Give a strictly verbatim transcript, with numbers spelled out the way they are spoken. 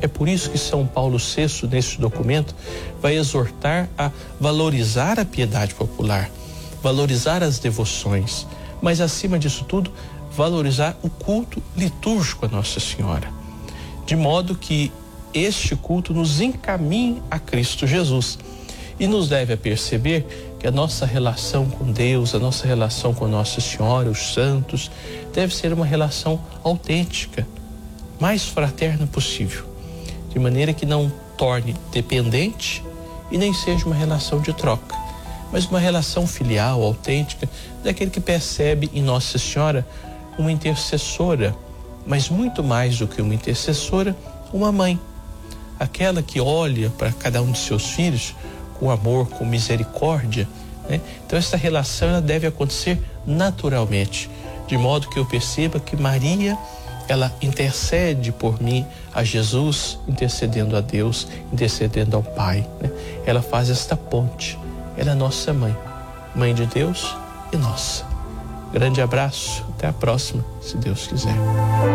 É por isso que São Paulo sexto, nesse documento, vai exortar a valorizar a piedade popular, valorizar as devoções, mas acima disso tudo, valorizar o culto litúrgico a Nossa Senhora, de modo que este culto nos encaminhe a Cristo Jesus e nos leve a perceber que a nossa relação com Deus, a nossa relação com Nossa Senhora, os santos, deve ser uma relação autêntica, mais fraterna possível, de maneira que não torne dependente e nem seja uma relação de troca, mas uma relação filial, autêntica, daquele que percebe em Nossa Senhora uma intercessora, mas muito mais do que uma intercessora, uma mãe, aquela que olha para cada um de seus filhos com amor, com misericórdia, né? Então essa relação ela deve acontecer naturalmente, de modo que eu perceba que Maria, ela intercede por mim a Jesus, intercedendo a Deus, intercedendo ao Pai, né? Ela faz esta ponte, ela é nossa mãe, mãe de Deus e nossa. Grande abraço, até a próxima, se Deus quiser.